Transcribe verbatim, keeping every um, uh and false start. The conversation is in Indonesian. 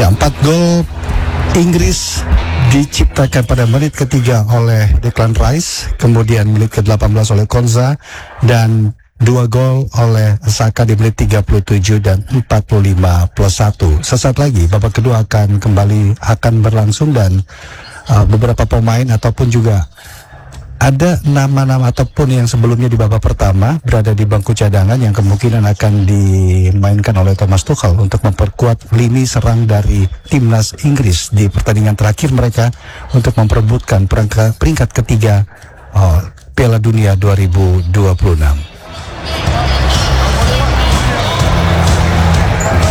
Ya, empat gol Inggris diciptakan pada menit ketiga oleh Declan Rice, kemudian menit ke delapan belas oleh Konza, dan dua gol oleh Saka di menit tiga puluh tujuh dan empat puluh lima plus satu. Sesaat lagi babak kedua akan kembali akan berlangsung, dan uh, beberapa pemain ataupun juga ada nama-nama ataupun yang sebelumnya di babak pertama berada di bangku cadangan yang kemungkinan akan dimainkan oleh Thomas Tuchel untuk memperkuat lini serang dari timnas Inggris di pertandingan terakhir mereka untuk memperebutkan peringkat, peringkat ketiga oh, Piala Dunia dua ribu dua puluh enam.